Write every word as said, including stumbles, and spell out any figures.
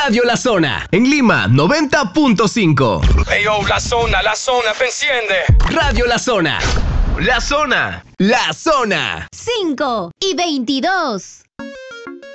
Radio La Zona. En Lima, noventa punto cinco. Hey yo, La Zona, La Zona, te enciende. Radio La Zona. La Zona. La Zona. cinco y veintidós.